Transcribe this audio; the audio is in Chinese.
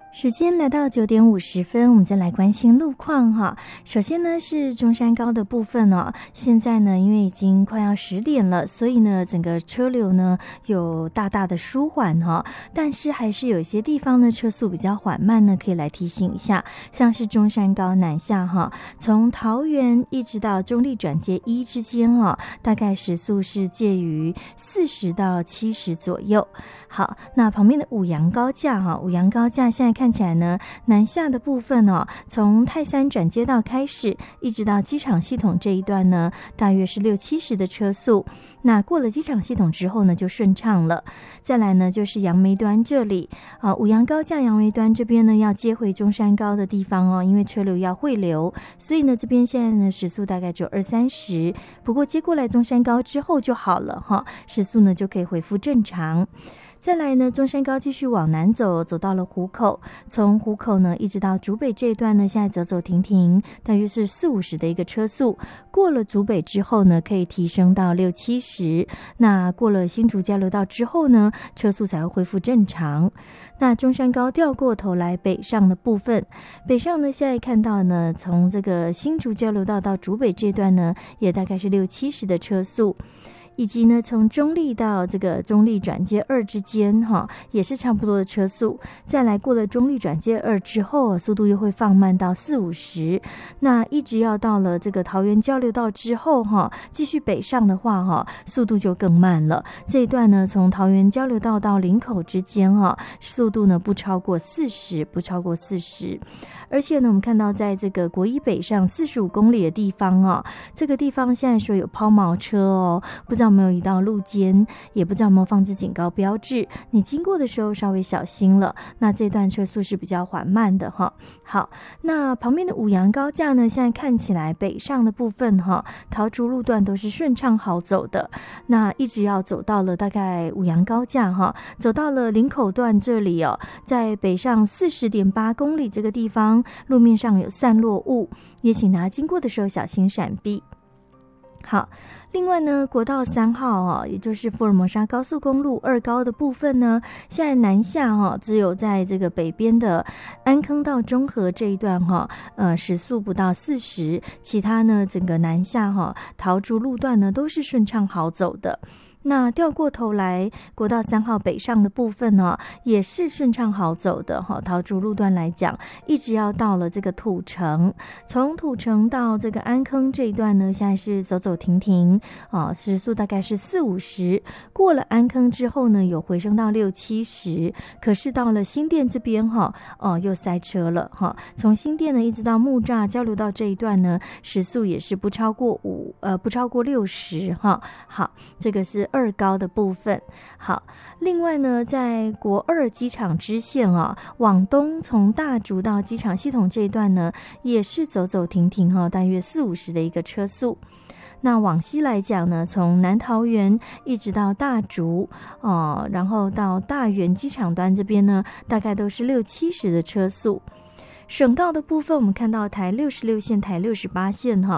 时间来到9:50，我们再来关心路况哈。首先呢是中山高的部分哦，现在呢因为已经快要10点了，所以呢整个车流呢有大大的舒缓哈，但是还是有一些地方呢车速比较缓慢呢，可以来提醒一下，像是中山高南下哈，从桃园一直到中立转接1之间哦，大概时速是介于40到70左右。好，那旁边的五杨高架哈，五杨高架现在看起来呢，南下的部分哦，从泰山转接道开始，一直到机场系统这一段呢，大约是60-70的车速。那过了机场系统之后呢，就顺畅了。再来呢，就是杨梅端这里五杨高架杨梅端这边呢，要接回中山高的地方哦，因为车流要汇流，所以呢，这边现在呢时速大概只有20-30，不过接过来中山高之后就好了哈，时速呢就可以恢复正常。再来呢，中山高继续往南走，走到了湖口，从湖口呢一直到竹北这一段呢，现在走走停停，大约是40-50的一个车速。过了竹北之后呢，可以提升到60-70。那过了新竹交流道之后呢，车速才会恢复正常。那中山高调过头来北上的部分，北上呢现在看到呢，从这个新竹交流道到竹北这段呢，也大概是60-70的车速。以及呢，从中立到这个中立转接2之间哈，也是差不多的车速。再来过了中立转接2之后，速度又会放慢到40-50。那一直要到了这个桃园交流道之后哈，继续北上的话哈，速度就更慢了。这一段呢，从桃园交流道到林口之间哈，速度呢不超过40，不超过40。而且呢，我们看到在这个国一北上45公里的地方哦，这个地方现在说有抛锚车哦，不知道有没有移到路肩，也不知道有没有放置警告标志，你经过的时候稍微小心了。那这段车速是比较缓慢的哈。好，那旁边的五杨高架呢，现在看起来北上的部分哈，桃竹路段都是顺畅好走的。那一直要走到了大概五杨高架哈，走到了林口段这里哦，在北上40.8公里这个地方，路面上有散落物，也请大家经过的时候小心闪避。好，另外呢，国道3号哦，也就是福尔摩沙高速公路2高的部分呢，现在南下哦，只有在这个北边的安坑到中和这一段哈，时速不到40，其他呢整个南下哈，桃竹路段呢都是顺畅好走的。那掉过头来，国道3号北上的部分呢，也是顺畅好走的哈。桃竹路段来讲，一直要到了这个土城，从土城到这个安坑这一段呢，现在是走走停停时速大概是40-50。过了安坑之后呢，有回升到60-70，可是到了新店这边哈，又塞车了哈。从新店呢一直到木栅交流道这一段呢，时速也是不超过60哈。好，这个是2高的部分。好，另外呢，在国2机场支线往东从大竹到机场系统这一段呢，也是走走停停大约40-50的一个车速。那往西来讲呢，从南桃园一直到大竹然后到大园机场端这边呢，大概都是60-70的车速。省道的部分，我们看到台66线、台68线